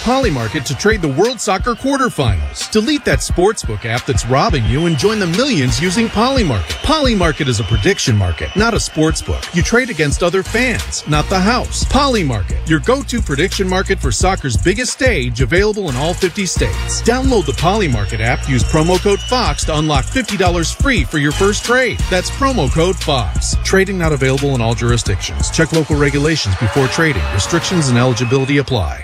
Polymarket to trade the World Soccer quarterfinals. Delete that sportsbook app that's robbing you and join the millions using Polymarket. Polymarket is a prediction market, not a sportsbook. You trade against other fans, not the house. Polymarket, your go-to prediction market for soccer's biggest stage, available in all 50 states. Download the Polymarket app, use promo code FOX to unlock $50 free for your first trade. That's promo code FOX. Trading not available in all jurisdictions. Check local regulations before trading. Restrictions and eligibility apply.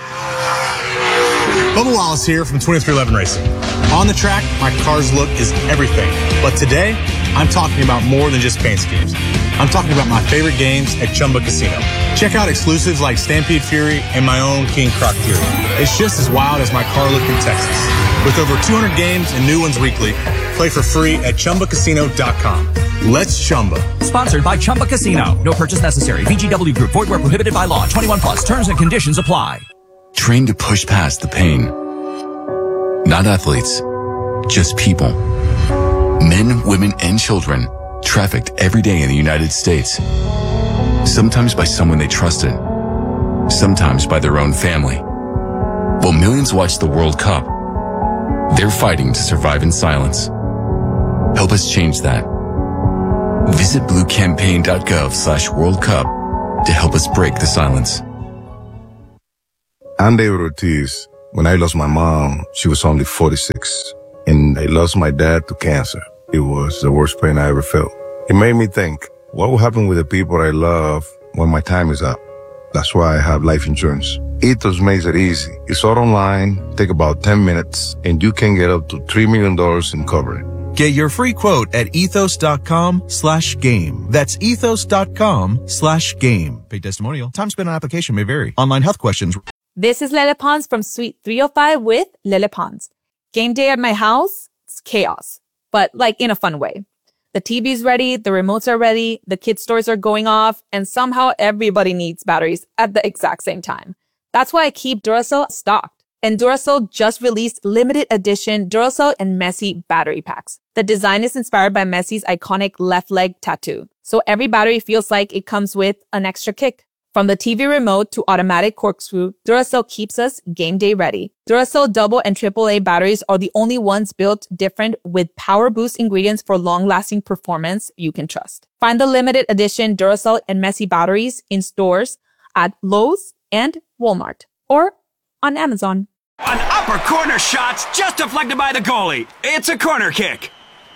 Bubba Wallace here from 2311 Racing. On the track, my car's look is everything. But today, I'm talking about more than just paint schemes. I'm talking about my favorite games at Chumba Casino. Check out exclusives like Stampede Fury and my own King Croc Fury. It's just as wild as my car look in Texas. With over 200 games and new ones weekly, play for free at ChumbaCasino.com. Let's Chumba. Sponsored by Chumba Casino. No purchase necessary. VGW Group. Void where prohibited by law. 21 plus. Terms and conditions apply. Train to push past the pain. Not athletes, just people. Men, women, and children trafficked every day in the United States. Sometimes by someone they trusted. Sometimes by their own family. While millions watch the World Cup, they're fighting to survive in silence. Help us change that. Visit bluecampaign.gov/World Cup to help us break the silence. I'm David Ortiz. When I lost my mom, she was only 46. And I lost my dad to cancer. It was the worst pain I ever felt. It made me think, what will happen with the people I love when my time is up? That's why I have life insurance. Ethos makes it easy. It's all online, take about 10 minutes, and you can get up to $3 million in coverage. Get your free quote at ethos.com/game. That's ethos.com/game. Paid testimonial. Time spent on application may vary. Online health questions. This is Lele Pons from Suite 305 with Lele Pons. Game day at my house, it's chaos, but like in a fun way. The TV's ready, the remotes are ready, the kids' toys are going off, and somehow everybody needs batteries at the exact same time. That's why I keep Duracell stocked. And Duracell just released limited edition Duracell and Messi battery packs. The design is inspired by Messi's iconic left leg tattoo. So every battery feels like it comes with an extra kick. From the TV remote to automatic corkscrew, Duracell keeps us game day ready. Duracell double and AAA batteries are the only ones built different with power boost ingredients for long-lasting performance you can trust. Find the limited edition Duracell and Messi batteries in stores at Lowe's and Walmart or on Amazon. An upper corner shot's just deflected by the goalie. It's a corner kick.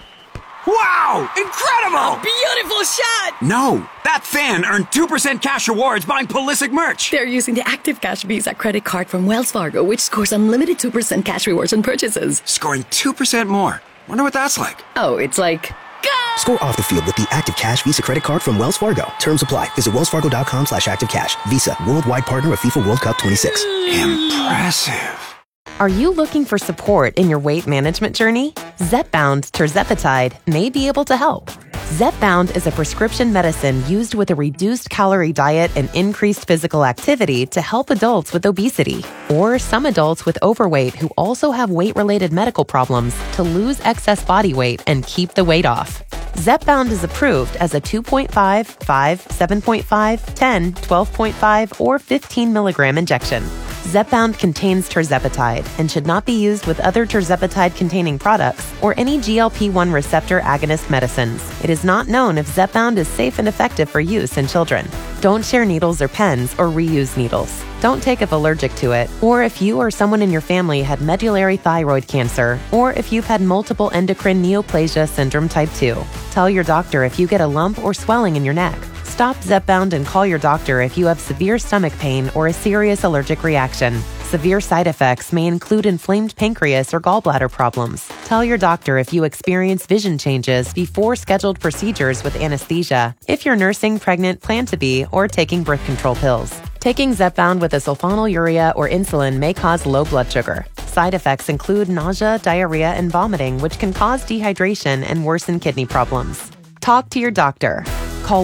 Wow! Incredible! Beautiful shot! No, that fan earned 2% cash rewards buying Pulisic merch. They're using the Active Cash Visa credit card from Wells Fargo, which scores unlimited 2% cash rewards on purchases. Scoring 2% more. Wonder what that's like. Oh, it's like... Go! Score off the field with the Active Cash Visa credit card from Wells Fargo. Terms apply. Visit wellsfargo.com/activecash. Visa, worldwide partner of FIFA World Cup 26. Impressive. Are you looking for support in your weight management journey? Zepbound tirzepatide may be able to help. Zepbound is a prescription medicine used with a reduced calorie diet and increased physical activity to help adults with obesity or some adults with overweight who also have weight-related medical problems to lose excess body weight and keep the weight off. Zepbound is approved as a 2.5, 5, 7.5, 10, 12.5, or 15 milligram injection. Zepbound contains tirzepatide and should not be used with other tirzepatide-containing products or any GLP-1 receptor agonist medicines. It is not known if Zepbound is safe and effective for use in children. Don't share needles or pens or reuse needles. Don't take if allergic to it, or if you or someone in your family had medullary thyroid cancer, or if you've had multiple endocrine neoplasia syndrome type 2. Tell your doctor if you get a lump or swelling in your neck. Stop Zepbound and call your doctor if you have severe stomach pain or a serious allergic reaction. Severe side effects may include inflamed pancreas or gallbladder problems. Tell your doctor if you experience vision changes before scheduled procedures with anesthesia, if you're nursing, pregnant, plan to be, or taking birth control pills. Taking Zepbound with a sulfonylurea or insulin may cause low blood sugar. Side effects include nausea, diarrhea, and vomiting, which can cause dehydration and worsen kidney problems. Talk to your doctor. Call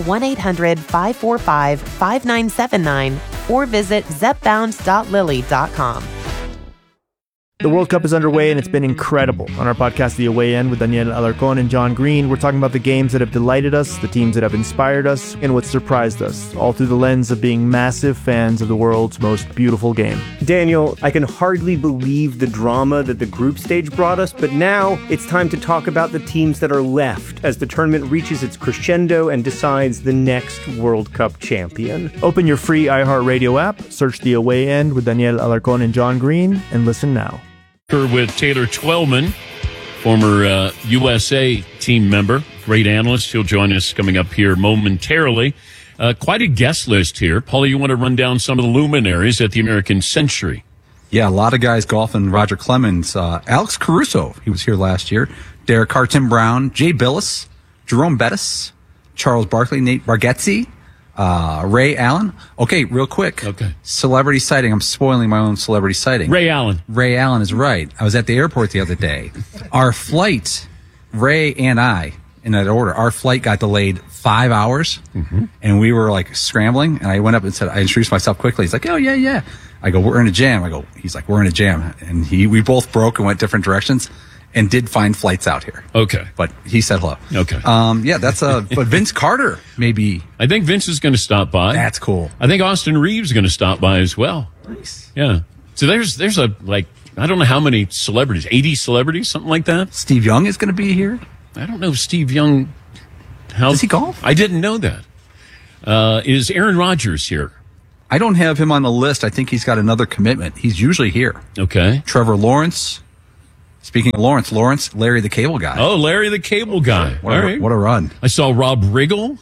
1-800-545-5979 or visit zepbound.lilly.com. The World Cup is underway, and it's been incredible. On our podcast, The Away End, with Daniel Alarcón and John Green, we're talking about the games that have delighted us, the teams that have inspired us, and what surprised us, all through the lens of being massive fans of the world's most beautiful game. Daniel, I can hardly believe the drama that the group stage brought us, but now it's time to talk about the teams that are left as the tournament reaches its crescendo and decides the next World Cup champion. Open your free iHeartRadio app, search The Away End with Daniel Alarcón and John Green, and listen now. With Taylor Twellman, former USA team member, great analyst. He'll join us coming up here momentarily. Quite a guest list here. Paulie, you want to run down some of the luminaries at the American Century? Yeah, a lot of guys golfing. Roger Clemens, Alex Caruso, he was here last year. Derek Carr, Tim Brown, Jay Billis, Jerome Bettis, Charles Barkley, Nate Bargatze, Ray Allen. Okay, real quick. Okay. Celebrity sighting. I'm spoiling my own celebrity sighting. Ray Allen. Ray Allen is right. I was at the airport the other day. Our flight, Ray and I, in that order, our flight got delayed 5 hours, and we were like scrambling, and I went up and said, I introduced myself quickly. He's like, oh, yeah. I go, we're in a jam. He's like, we're in a jam. And we both broke and went different directions. And did find flights out here. Okay. But he said hello. Okay. Yeah, that's but Vince Carter, maybe. I think Vince is going to stop by. That's cool. I think Austin Reeves is going to stop by as well. Nice. Yeah. So there's I don't know how many celebrities, 80 celebrities, something like that. Steve Young is going to be here. I don't know if Steve Young. Does he golf? I didn't know that. Is Aaron Rodgers here? I don't have him on the list. I think he's got another commitment. He's usually here. Okay. Trevor Lawrence. Speaking of Lawrence, Larry the Cable Guy. Oh, Larry the Cable Guy. What a run. I saw Rob Riggle.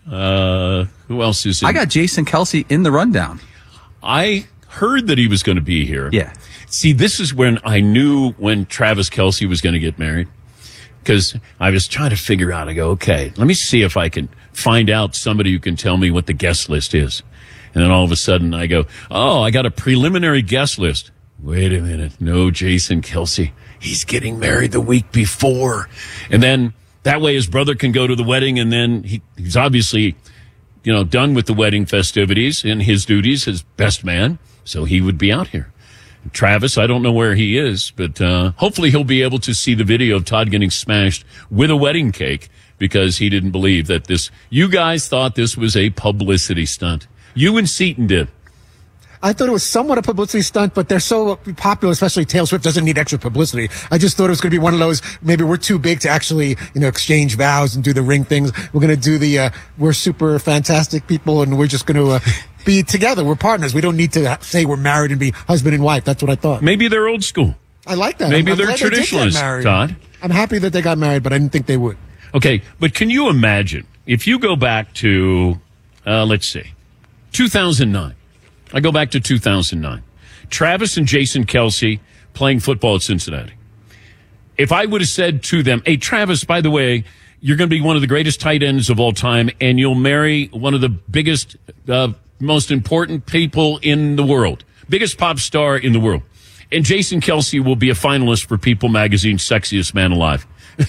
Who else is in? I got Jason Kelsey in the rundown. I heard that he was going to be here. Yeah. See, this is when I knew when Travis Kelce was going to get married. Because I was trying to figure out, I go, okay, let me see if I can find out somebody who can tell me what the guest list is. And then all of a sudden I go, oh, I got a preliminary guest list. Wait a minute. No, Jason Kelsey. He's getting married the week before. And then that way his brother can go to the wedding, and then he's obviously, done with the wedding festivities and his duties as best man. So he would be out here. Travis, I don't know where he is, but hopefully he'll be able to see the video of Todd getting smashed with a wedding cake, because he didn't believe that you guys thought this was a publicity stunt. You and Seton did. I thought it was somewhat a publicity stunt, but they're so popular, especially Taylor Swift doesn't need extra publicity. I just thought it was going to be one of those, maybe we're too big to actually, exchange vows and do the ring things. We're going to do we're super fantastic people, and we're just going to be together. We're partners. We don't need to say we're married and be husband and wife. That's what I thought. Maybe they're old school. I like that. Maybe I'm they're glad they did get traditionalists, married. Todd. I'm happy that they got married, but I didn't think they would. Okay, but can you imagine if you go back to, let's see, 2009. I go back to 2009. Travis and Jason Kelsey playing football at Cincinnati. If I would have said to them, hey, Travis, by the way, you're going to be one of the greatest tight ends of all time, and you'll marry one of the biggest, most important people in the world, biggest pop star in the world. And Jason Kelsey will be a finalist for People Magazine's Sexiest Man Alive.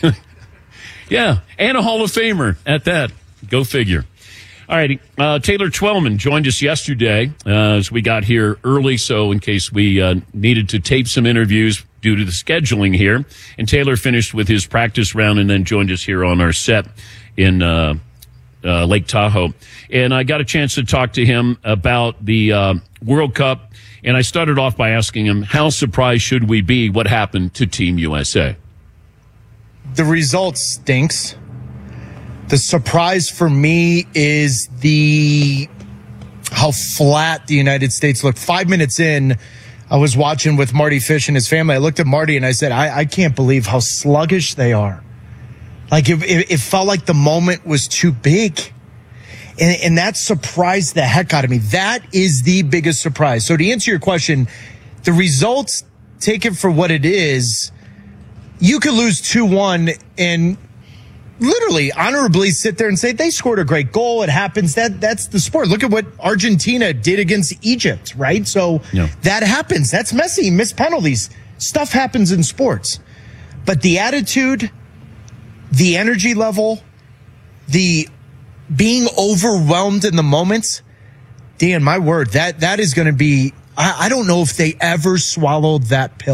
Yeah, and a Hall of Famer at that. Go figure. All righty. Taylor Twellman joined us yesterday as we got here early, so in case we needed to tape some interviews due to the scheduling here. And Taylor finished with his practice round and then joined us here on our set in Lake Tahoe. And I got a chance to talk to him about the World Cup, and I started off by asking him, how surprised should we be what happened to Team USA? The result stinks. The surprise for me is how flat the United States looked. 5 minutes in, I was watching with Marty Fish and his family. I looked at Marty and I said, I can't believe how sluggish they are. Like it felt like the moment was too big. And that surprised the heck out of me. That is the biggest surprise. So to answer your question, the results, take it for what it is. You could lose 2-1 and literally honorably sit there and say they scored a great goal. It happens. That's the sport. Look at what Argentina did against Egypt, right? So that happens. That's messy. Missed penalties. Stuff happens in sports. But the attitude, the energy level, the being overwhelmed in the moments, Dan, my word, that is going to be, I don't know if they ever swallowed that pill.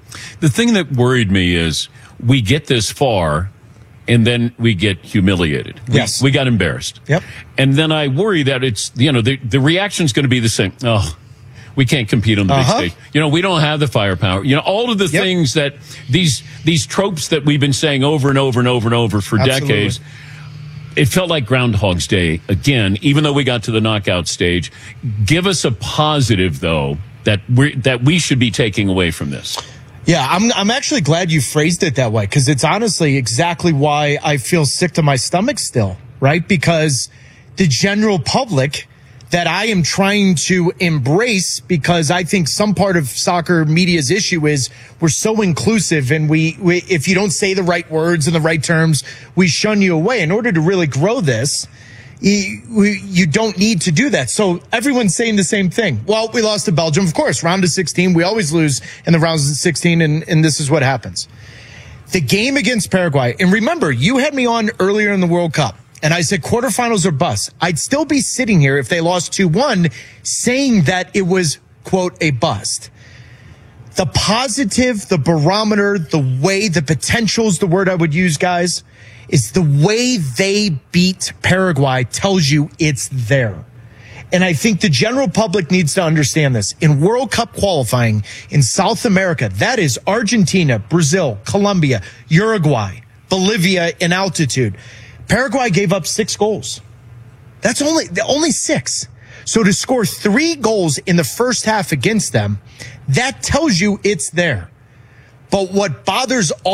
The thing that worried me is we get this far and then we get humiliated. Yes. We got embarrassed. Yep. And then I worry that it's, the reaction's going to be the same. Oh, we can't compete on the big stage. We don't have the firepower. All of the things that these tropes that we've been saying over and over and over and over for decades. It felt like Groundhog's Day again, even though we got to the knockout stage. Give us a positive, though, that we should be taking away from this. Yeah, I'm actually glad you phrased it that way, because it's honestly exactly why I feel sick to my stomach still, right? Because the general public that I am trying to embrace, because I think some part of soccer media's issue is we're so inclusive, and we if you don't say the right words and the right terms, we shun you away. In order to really grow this, you don't need to do that. So everyone's saying the same thing. Well, we lost to Belgium, of course, round of 16. We always lose in the rounds of 16, and this is what happens. The game against Paraguay, and remember, you had me on earlier in the World Cup, and I said quarterfinals or bust. I'd still be sitting here if they lost 2-1 saying that it was, quote, a bust. The positive, the barometer, the way, the potential's the word I would use, guys, is the way they beat Paraguay tells you it's there. And I think the general public needs to understand this. In World Cup qualifying in South America, that is Argentina, Brazil, Colombia, Uruguay, Bolivia in altitude. Paraguay gave up 6 goals. That's only 6. So to score 3 goals in the first half against them, that tells you it's there. But what bothers all